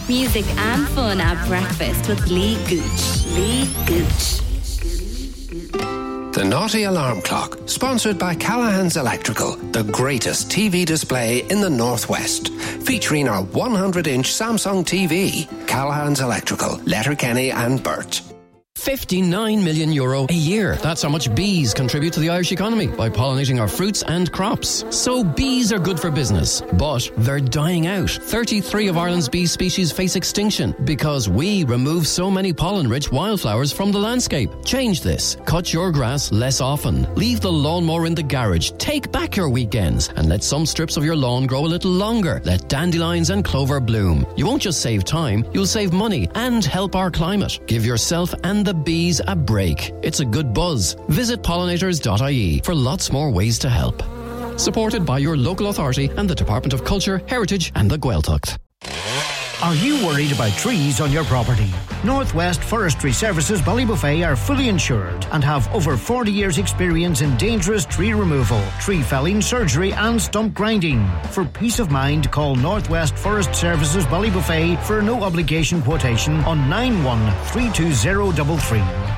Music and fun at breakfast with Lee Gooch. Lee Gooch. The Naughty Alarm Clock, sponsored by Callahan's Electrical, the greatest TV display in the Northwest, featuring our 100-inch Samsung TV. Callahan's Electrical, Letterkenny and Burt. €59 million a year. That's how much bees contribute to the Irish economy by pollinating our fruits and crops. So bees are good for business, but they're dying out. 33 of Ireland's bee species face extinction because we remove so many pollen-rich wildflowers from the landscape. Change this. Cut your grass less often. Leave the lawnmower in the garage. Take back your weekends and let some strips of your lawn grow a little longer. Let dandelions and clover bloom. You won't just save time, you'll save money and help our climate. Give yourself and the bees a break. It's a good buzz. Visit pollinators.ie for lots more ways to help. Supported by your local authority and the Department of Culture, Heritage and the Gaeltacht. Are you worried about trees on your property? Northwest Forestry Services Ballybuffet are fully insured and have over 40 years experience in dangerous tree removal, tree felling, surgery and stump grinding. For peace of mind, call Northwest Forest Services Ballybuffet for a no obligation quotation on 913233.